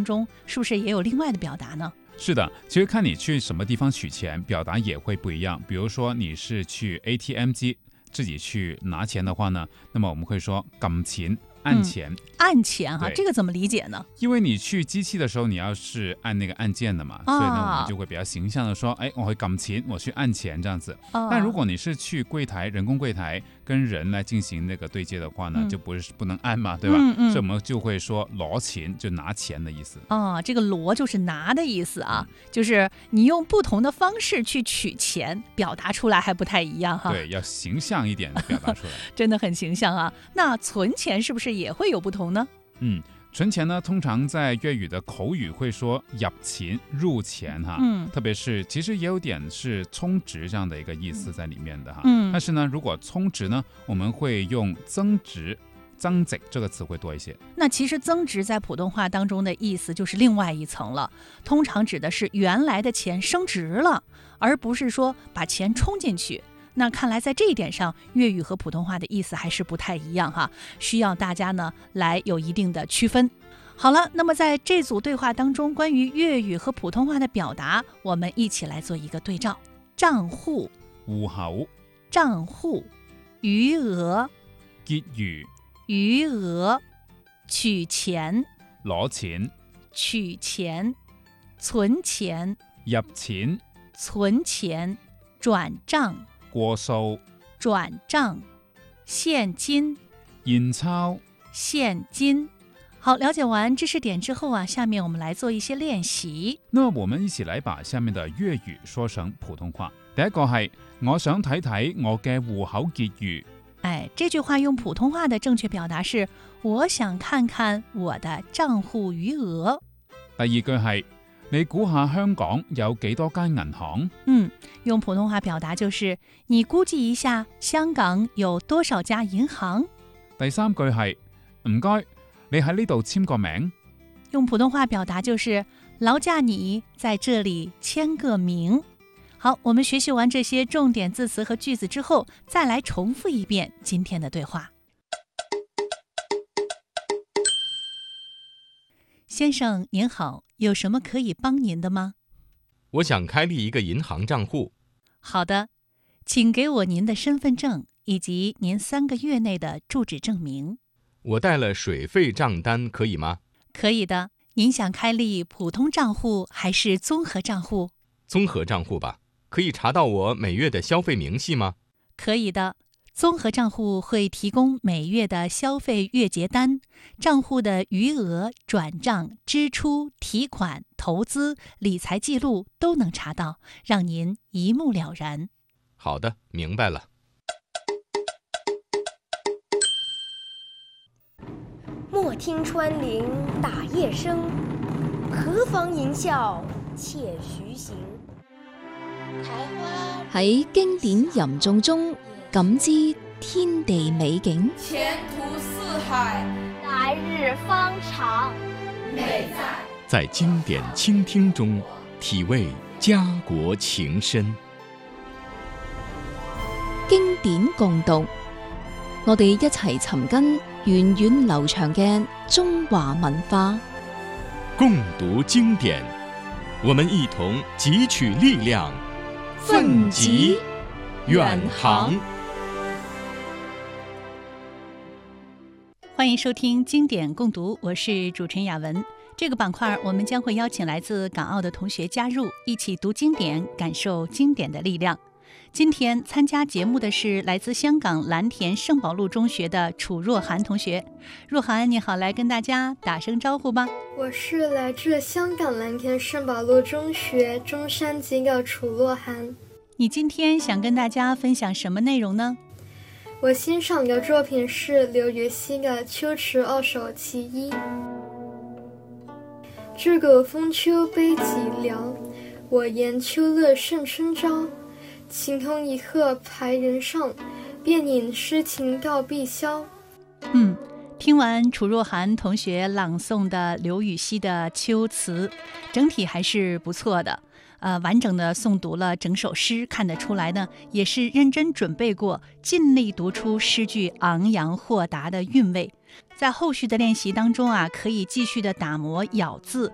当中，是不是也有另外的表達呢？ 是的，其實看你去什麼地方取錢，表達也會不一樣。比如說你是去 ATM 機自己去拿錢的話呢，那麼我們會說撳錢按錢， 按錢哈，這個怎麼理解呢？ 因為你去機器的時候，你要是按那個按鍵的嘛，所以呢，我們就會比較形象的說，哎，我去撳錢，我去按錢這樣子。但如果你是去櫃台，人工櫃台跟人來進行那個對接的話呢，就不能按嘛，對吧？所以我們就會說攞錢，就拿錢的意思。 這個攞就是拿的意思啊，就是你用不同的方式去取錢，表達出來還不太一樣哈。 對，要形象一點的表達出來。 真的很形象啊。那存錢是不是也會有不同呢？ 存錢呢，通常在粵語的口語會說入錢、入錢哈，特別是其實也有點是充值這樣的一個意思在裡面的哈。但是呢，如果充值呢，我們會用增值、增值這個詞會多一些。 那其實增值在普通話當中的意思就是另外一層了，通常指的是原來的錢升值了，而不是說把錢充進去。那看來在這一點上，粵語和普通話的意思還是不太一樣哈，需要大家呢來有一定的區分。好了，那麼在這組對話當中，關於粵語和普通話的表達，我們一起來做一個對照。賬戶、 戶口、 賬戶、餘額、 結餘、 餘額、取錢、 攞錢、 取錢、存錢、 入錢、 存錢、轉賬、 過數、 轉賬、現金、 現鈔、 現金。好，了解完知識點之後啊，下面我們來做一些練習。 那我們一起來把下面的粵語說成普通話。第一個係我想睇睇我嘅戶口結餘。 這句話用普通話的正確表達是我想看看我的賬戶餘額。 第二句係你估下香港有幾多間銀行？ 用普通話表達就是你估計一下香港有多少家銀行。 第三句係唔該，你喺呢度簽個名。 用普通話表達就是勞駕你在這裡簽個名。好，我們學習完這些重點字詞和句子之後，再來重複一遍今天的對話。先生您好，有什麼可以幫您的嗎？ 我想開立一個銀行賬戶。 好的，請給我您的身份證以及您3個月內的住址證明。 我帶了水費賬單可以嗎？ 可以的。您想開立普通賬戶還是綜合賬戶？ 綜合賬戶吧。可以查到我每月的消費明細嗎？ 可以的。綜合賬戶會提供每月的消費月結單，賬戶的餘額、轉賬、支出、提款、投資、理財記錄都能查到，讓您一目了然。 好的，明白了。 莫聽穿林打葉聲，何妨吟嘯且徐行。 喺經典吟誦中感知天地美景， 前途似海， 來日方長。 美在經典傾聽中體味家國情深。 經典共讀，我哋一齊尋根源遠流長嘅中華文化。 共讀經典，我們一同汲取力量，奮楫遠航。 歡迎收聽經典共讀，我是主持人雅文。這個板塊我們將會邀請來自港澳的同學加入，一起讀經典，感受經典的力量。今天參加節目的是來自香港藍田聖保祿中學的楚若涵同學。若涵你好，來跟大家打聲招呼吧。 我是來自香港藍田聖保祿中學中三級的楚若涵。 你今天想跟大家分享什麼內容呢？ 我欣賞的作品是劉禹錫的《秋池二首其一》。自古風秋悲寂寥，我言秋樂勝春朝。晴空一鶴排人上，便引詩情到碧霄。 聽完楚若涵同學朗誦的劉禹錫的《秋詞》，整體還是不錯的。完整的誦讀了整首詩，看得出來呢，也是認真準備過，盡力讀出詩句昂揚豁達的韻味。在後續的練習當中啊，可以繼續的打磨咬字，